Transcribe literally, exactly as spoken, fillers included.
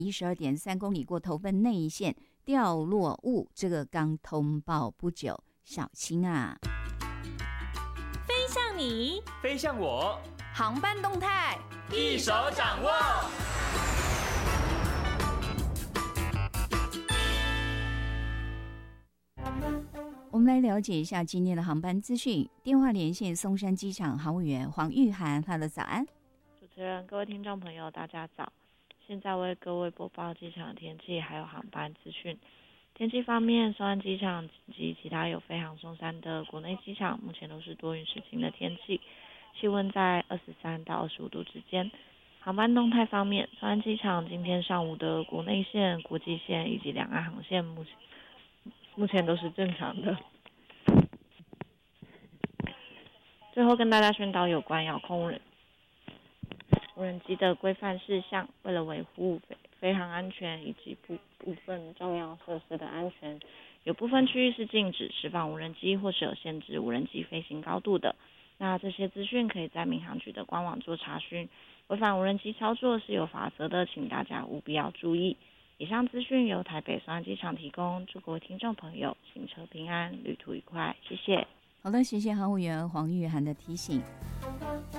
一十二点三公里过头份内线掉落物，这个刚通报不久，小心啊！ 飞向你， 飞向我， 航班动态一手掌握。 我们来了解一下今天的航班资讯。电话连线松山机场航务员黄玉涵，哈喽，早安。 主持人、各位听众朋友，大家早。现在为各位播报机场的天气还有航班资讯。天气方面，松山机场及其他有飞航松山的国内机场，目前都是多云时晴的天气，气温在二十三到二十五度之间。航班动态方面，松山机场今天上午的国内线、国际线以及两岸航线目前目前都是正常的。最后跟大家宣导有关遥控无人无人机的规范事项，为了维护飞飞航安全以及部部分重要设施的安全，有部分区域是禁止释放无人机或是有限制无人机飞行高度的。那这些资讯可以在民航局的官网做查询，违反无人机操作是有罚则的，请大家务必要注意。以上资讯由台北松山机场提供，祝各位听众朋友行车平安，旅途愉快，谢谢。 好的，谢谢航务员黄玉涵的提醒。